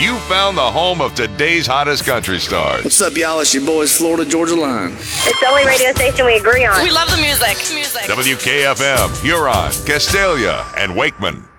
you found the home of today's hottest country stars. What's up, y'all? It's your boys, Florida Georgia Line. It's the only radio station we agree on. We love the music. WKFM, Huron, Castalia, and Wakeman.